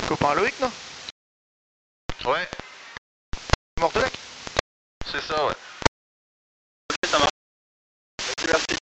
Copain à Loïc, non? Ouais, Mort de lac. c'est ça, ouais. Ok, ça marche. Merci.